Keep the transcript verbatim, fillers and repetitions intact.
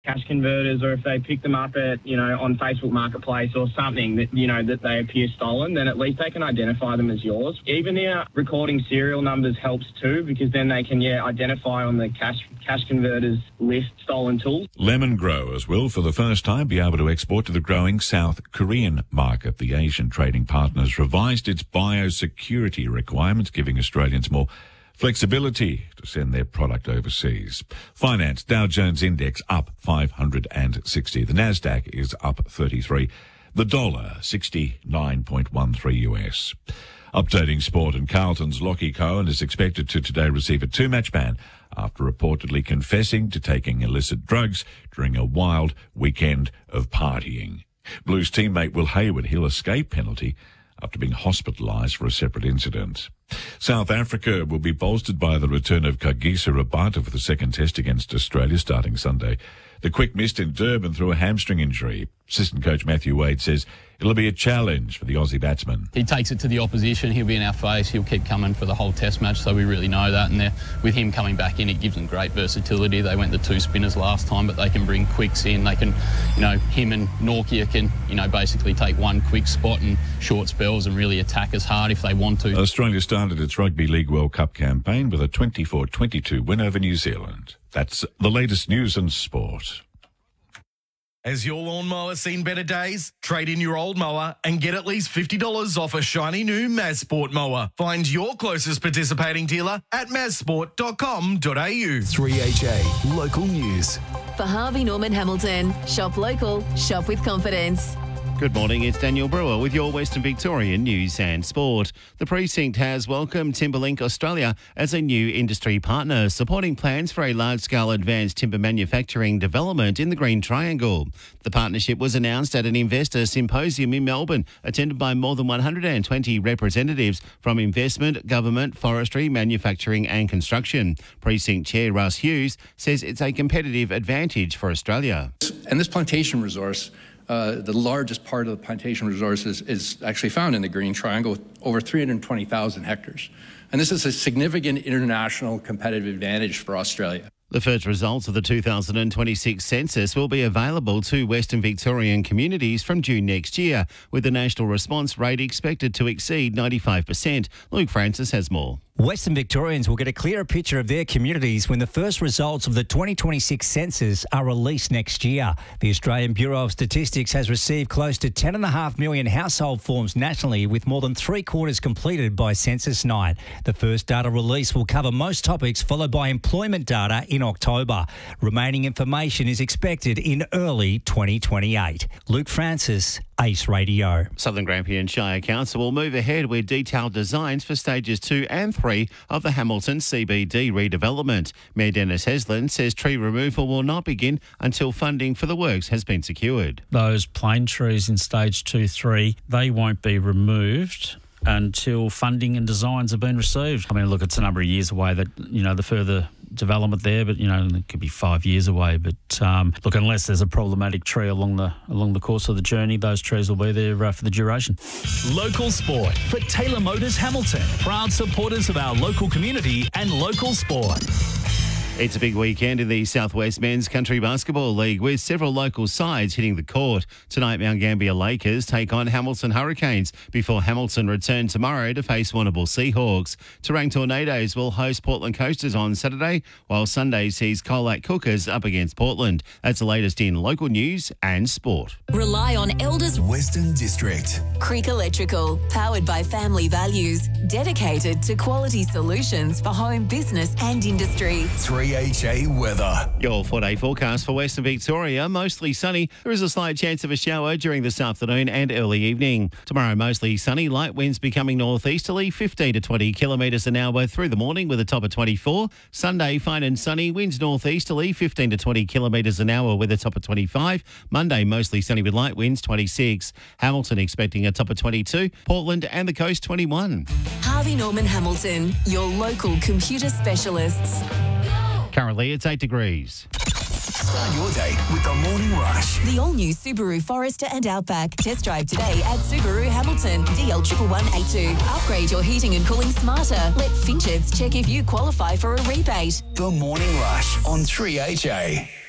cash converters, or if they pick them up at, you know, on Facebook Marketplace or something that, you know, that they appear stolen, then at least they can identify them as yours. Even uh, recording serial numbers helps too, because then they can, yeah, identify on the cash cash converters list stolen tools. Lemon growers will, for the first time, be able to export to the growing South Korean market. The Asian Trading Partners revised its biosecurity requirements, giving Australians more flexibility to send their product overseas. Finance, Dow Jones Index up five hundred sixty. The Nasdaq is up thirty-three. The dollar, sixty-nine point one three U S. Updating sport, and Carlton's Lockie Cohen is expected to today receive a two-match ban after reportedly confessing to taking illicit drugs during a wild weekend of partying. Blues teammate Will Hayward, he'll escape penalty after being hospitalised for a separate incident. South Africa will be bolstered by the return of Kagiso Rabada for the second test against Australia starting Sunday. The quick missed in Durban through a hamstring injury. Assistant coach Matthew Wade says it'll be a challenge for the Aussie batsman. He takes it to the opposition. He'll be in our face. He'll keep coming for the whole test match, so we really know that. And with him coming back in, it gives them great versatility. They went the two spinners last time, but they can bring quicks in. They can, you know, him and Norkia can, you know, basically take one quick spot and short spells and really attack us hard if they want to. Australia started its Rugby League World Cup campaign with a twenty-four twenty-two win over New Zealand. That's the latest news and sport. Has your lawnmower seen better days? Trade in your old mower and get at least fifty dollars off a shiny new Mazsport mower. Find your closest participating dealer at mazsport dot com dot a u. three H A Local News. For Harvey Norman Hamilton, shop local, shop with confidence. Good morning, it's Daniel Brewer with your Western Victorian news and sport. The precinct has welcomed Timberlink Australia as a new industry partner, supporting plans for a large-scale advanced timber manufacturing development in the Green Triangle. The partnership was announced at an investor symposium in Melbourne, attended by more than one hundred twenty representatives from investment, government, forestry, manufacturing and construction. Precinct Chair Russ Hughes says it's a competitive advantage for Australia. And this plantation resource, Uh, the largest part of the plantation resource is, is actually found in the Green Triangle, with over three hundred twenty thousand hectares. And this is a significant international competitive advantage for Australia. The first results of the two thousand twenty-six census will be available to Western Victorian communities from June next year, with the national response rate expected to exceed ninety-five percent. Luke Francis has more. Western Victorians will get a clearer picture of their communities when the first results of the twenty twenty-six census are released next year. The Australian Bureau of Statistics has received close to ten point five million household forms nationally, with more than three quarters completed by census night. The first data release will cover most topics, followed by employment data in October. Remaining information is expected in early twenty twenty-eight. Luke Francis, Ace Radio. Southern Grampian Shire Council will move ahead with detailed designs for stages two and three of the Hamilton C B D redevelopment. Mayor Dennis Heslin says tree removal will not begin until funding for the works has been secured. Those plane trees in stage two, three, they won't be removed until funding and designs have been received. I mean, look, it's a number of years away that, you know, the further development there, but, you know, it could be five years away. But, um, look, unless there's a problematic tree along the along the course of the journey, those trees will be there uh, for the duration. Local sport for Taylor Motors Hamilton. Proud supporters of our local community and local sport. It's a big weekend in the Southwest Men's Country Basketball League, with several local sides hitting the court. Tonight, Mount Gambier Lakers take on Hamilton Hurricanes before Hamilton return tomorrow to face Warrnambool Seahawks. Terang Tornadoes will host Portland Coasters on Saturday, while Sunday sees Colac Cookers up against Portland. That's the latest in local news and sport. Rely on Elders Western District. Creek Electrical, powered by family values, dedicated to quality solutions for home, business and industry. three H A weather. Your four-day forecast for Western Victoria, mostly sunny. There is a slight chance of a shower during this afternoon and early evening. Tomorrow, mostly sunny, light winds becoming northeasterly, fifteen to twenty kilometres an hour through the morning with a top of twenty-four. Sunday, fine and sunny, winds northeasterly, fifteen to twenty kilometres an hour with a top of twenty-five. Monday, mostly sunny with light winds, twenty-six. Hamilton expecting a top of twenty-two. Portland and the coast, twenty-one. Harvey Norman Hamilton, your local computer specialists. Currently, it's eight degrees. Start your day with the Morning Rush. The all-new Subaru Forester and Outback. Test drive today at Subaru Hamilton. D L one one one eight two. Upgrade your heating and cooling smarter. Let Finchets check if you qualify for a rebate. The Morning Rush on three H A.